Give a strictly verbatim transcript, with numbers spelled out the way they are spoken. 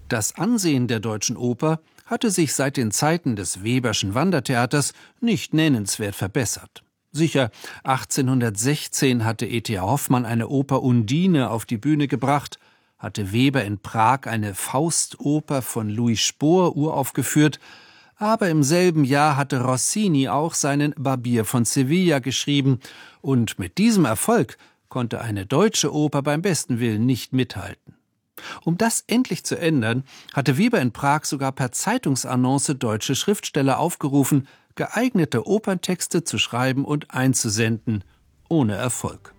Das Ansehen der Deutschen Oper hatte sich seit den Zeiten des Weberschen Wandertheaters nicht nennenswert verbessert. Sicher, achtzehnhundertsechzehn hatte E T A Hoffmann eine Oper Undine auf die Bühne gebracht, hatte Weber in Prag eine Faustoper von Louis Spohr uraufgeführt, aber im selben Jahr hatte Rossini auch seinen Barbier von Sevilla geschrieben, und mit diesem Erfolg konnte eine deutsche Oper beim besten Willen nicht mithalten. Um das endlich zu ändern, hatte Weber in Prag sogar per Zeitungsannonce deutsche Schriftsteller aufgerufen, geeignete Operntexte zu schreiben und einzusenden, ohne Erfolg.